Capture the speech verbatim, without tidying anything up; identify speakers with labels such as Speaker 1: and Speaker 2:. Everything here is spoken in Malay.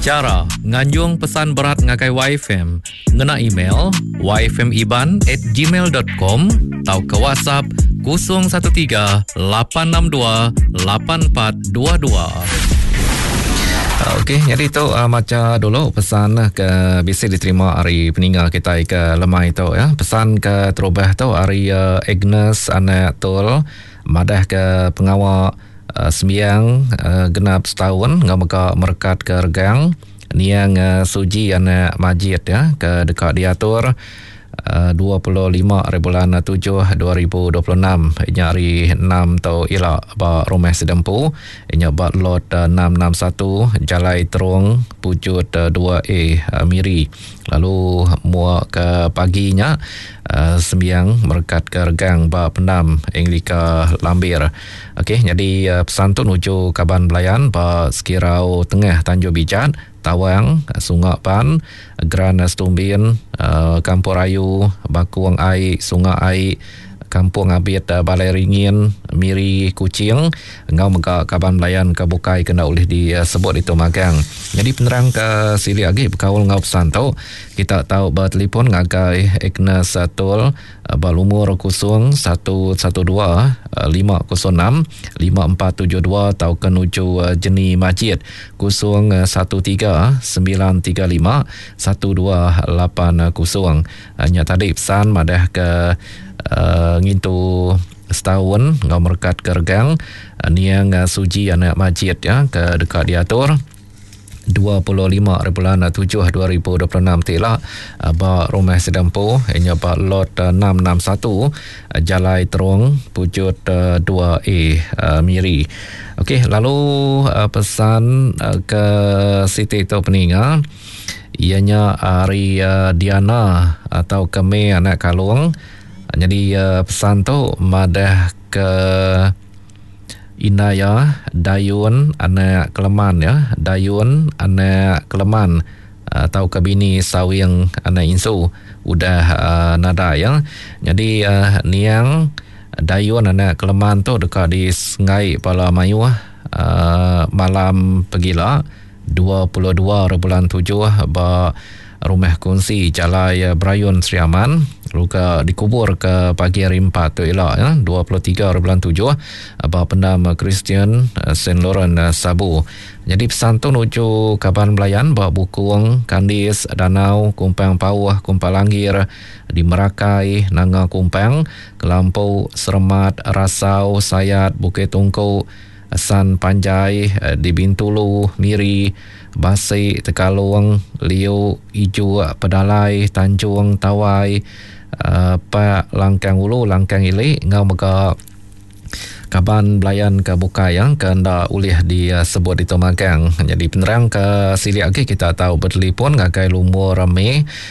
Speaker 1: Cara nganjung pesan berat ngakai Y F M, ngena email y f m iban at gmail dot com atau ke WhatsApp kosong satu tiga lapan enam dua lapan empat dua dua. Okey, jadi tu uh, macam dulu pesan ke bisa diterima hari peninggal kita ke lemai tu ya. Pesan ke terubah tu hari uh, Agnes anak tul madah ke pengawal uh, sembiang uh, genap setahun ngau maka merkat ke regang niang uh, suji anak Majid ya ke dekat diatur Uh, dua puluh lima bulan tujuh dua ribu dua puluh enam nyari enam tau ila ba rumah sedempu nya ba lot uh, enam enam satu Jalai Terung Pujut uh, dua A uh, Miri. Lalu muak ke paginya uh, sembiang merkat ke regang ba penam Englika Lambir. Okey, jadi uh, pesan tu nuju Kaban Belayan ba Sekirau Tengah Tanjung Bijat, Tawang, Sungai Pan, Gran Stumbin, uh, Kampung Rayu, Bakuang Ai, Sungai Ai, Kampung Abid, uh, Balai Ringin, Miri Kucing, ngau mega Kaban Belayan ke Bukai kena oleh disebut uh, itu magang. Jadi penerang ke sili lagi berkawal ngau pesan tu, kita tahu bertelefon ngagai Agnes Satul, uh, berumur kusung satu satu dua lima kosong enam lima empat tujuh dua atau kenuju uh, Jeni Majid kusung uh, satu tiga sembilan tiga lima satu dua lapan kosong. Hanya tadi pesan madah ke uh, ngintu setahun ngau merkat kergang uh, niang uh, suji anak Majid ya ke dekat diatur dua puluh lima bulan tujuh dua ribu dua puluh enam tila ba rumah sedempu ianya ba lot enam enam satu Jalai Terung Pujut dua A Miri. Okey, lalu pesan ke Siti tu peninggal ianya Ari Diana atau Keme anak Kalung. Jadi pesan tu madah ke Inaya Dayun anak Keleman ya, Dayun anak Keleman atau ke bini Sawing anak Insu udah uh, nada ya. Jadi uh, niang Dayun anak Keleman tu dekat di Sungai Pala Mayu uh, malam pegila dua puluh dua bulan tujuh ba rumah kongsi Jalai Brayun Sri Aman luka dikubur ke pagi hari empat tu ialah ya, dua puluh tiga bulan tujuh ba pendam Kristian Saint Laurent Sabu. Jadi pesan tu nuju Kaban Belayan ba Bukung, Kandis, Danau, Kumpang Pauh, Kumpang Langgir di Merakai, Nanga Kumpang, Kelampau, Sermat, Rasau, Sayat, Bukit Tungku, San Panjai di Bintulu, Miri, Basik, Tekalung, Liu, Ijo, Pedalai, Tanjung, Tawai, uh, Pak Langkang Ulu, Langkang Ili, ngau mega Kaban Belayan ke Bukai yang kena ulih disebut di Tomagang. Jadi penerang ke sili lagi kita tahu bertelefon ngakai lumur rame